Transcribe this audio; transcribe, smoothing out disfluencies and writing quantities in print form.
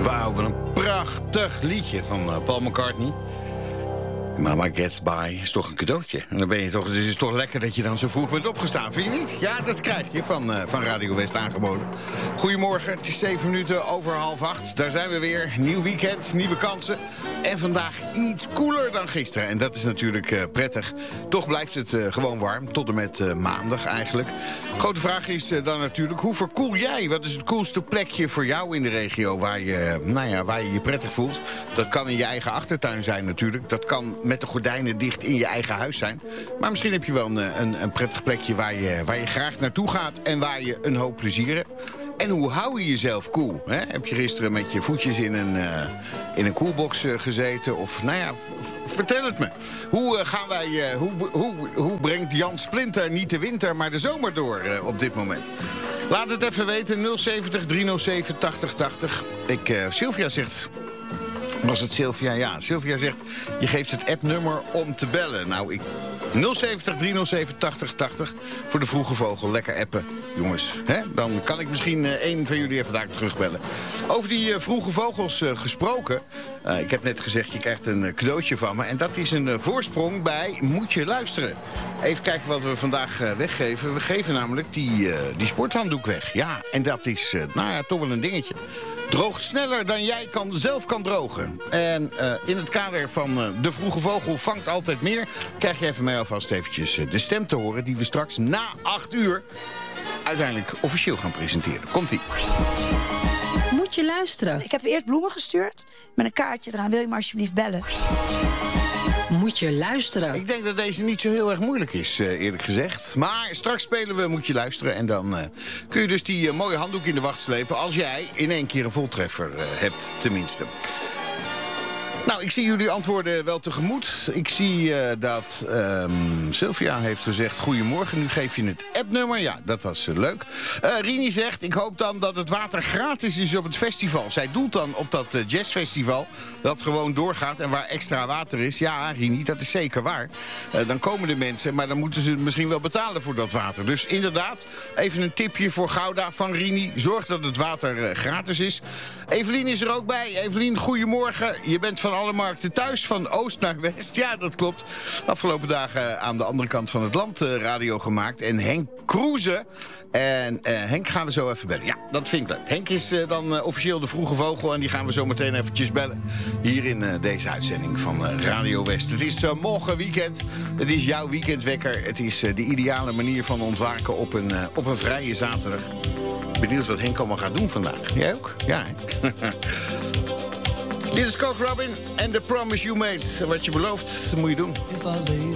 Wauw, wat een prachtig liedje van Paul McCartney. Mama Gets By is toch een cadeautje. En dan ben je toch, dus het is toch lekker dat je dan zo vroeg bent opgestaan, vind je niet? Ja, dat krijg je van Radio West aangeboden. Goedemorgen, het is 7 minuten over 7:30. Daar zijn we weer. Nieuw weekend, nieuwe kansen. En vandaag iets koeler dan gisteren. En dat is natuurlijk prettig. Toch blijft het gewoon warm, tot en met maandag eigenlijk. Grote vraag is dan natuurlijk, hoe verkoel jij? Wat is het coolste plekje voor jou in de regio waar je je prettig voelt? Dat kan in je eigen achtertuin zijn natuurlijk. Dat kan met de gordijnen dicht in je eigen huis zijn. Maar misschien heb je wel een prettig plekje waar je graag naartoe gaat en waar je een hoop plezier hebt. En hoe hou je jezelf cool? Hè? Heb je gisteren met je voetjes in een koelbox gezeten? Of, vertel het me. Hoe brengt Jan Splinter niet de winter, maar de zomer door op dit moment? Laat het even weten. 070 307 8080. Sylvia zegt... Was het Sylvia? Ja, Sylvia zegt, je geeft het appnummer om te bellen. Nou, 070 307 8080 voor de vroege vogel. Lekker appen, jongens. Dan kan ik misschien één van jullie even daar terugbellen. Over die vroege vogels gesproken. Ik heb net gezegd, je krijgt een cadeautje van me. En dat is een voorsprong bij Moet je luisteren. Even kijken wat we vandaag weggeven. We geven namelijk die sporthanddoek weg. Ja, en dat is toch wel een dingetje. Droogt sneller dan jij zelf kan drogen. En in het kader van de vroege vogel vangt altijd meer... krijg je even mij alvast eventjes de stem te horen... die we straks na 8 uur uiteindelijk officieel gaan presenteren. Komt-ie. Moet je luisteren. Ik heb eerst bloemen gestuurd met een kaartje eraan. Wil je me alsjeblieft bellen? Moet je luisteren. Ik denk dat deze niet zo heel erg moeilijk is, eerlijk gezegd. Maar straks spelen we Moet je luisteren. En dan kun je dus die mooie handdoek in de wacht slepen... als jij in één keer een voltreffer hebt, tenminste. Nou, ik zie jullie antwoorden wel tegemoet. Ik zie dat Sylvia heeft gezegd... Goedemorgen, nu geef je het appnummer. Ja, dat was leuk. Rini zegt, ik hoop dan dat het water gratis is op het festival. Zij doelt dan op dat jazzfestival... dat gewoon doorgaat en waar extra water is. Ja, Rini, dat is zeker waar. Dan komen de mensen, maar dan moeten ze misschien wel betalen voor dat water. Dus inderdaad, even een tipje voor Gouda van Rini. Zorg dat het water gratis is. Evelien is er ook bij. Evelien, goedemorgen. Je bent van alle markten thuis, van oost naar west. Ja, dat klopt. Afgelopen dagen aan de andere kant van het land radio gemaakt. En Henk Kroeze. En Henk gaan we zo even bellen. Ja, dat vind ik leuk. Henk is dan officieel de vroege vogel. En die gaan we zo meteen eventjes bellen. Hier in deze uitzending van Radio West. Het is morgen weekend. Het is jouw weekendwekker. Het is de ideale manier van ontwaken op een vrije zaterdag. Benieuwd wat Henk allemaal gaat doen vandaag. Jij ook? Ja, Dit is Coke Robin en The Promise You Made. Wat je belooft, moet je doen.